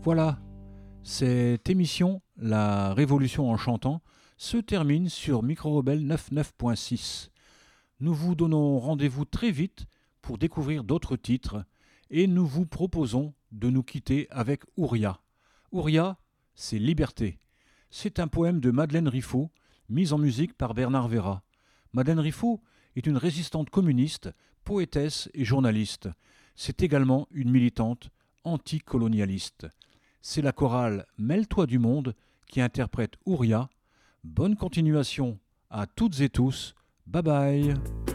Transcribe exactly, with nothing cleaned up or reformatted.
Voilà, cette émission, La Révolution en chantant, se termine sur Micro Rebelle quatre-vingt-neuf point six. Nous vous donnons rendez-vous très vite pour découvrir d'autres titres et nous vous proposons de nous quitter avec Ouria. Ouria, c'est liberté. C'est un poème de Madeleine Riffaut, mis en musique par Bernard Vera. Madeleine Riffaut est une résistante communiste, poétesse et journaliste. C'est également une militante anticolonialiste. C'est la chorale Mêle-toi du monde qui interprète Ouria. Bonne continuation à toutes et tous. Bye bye.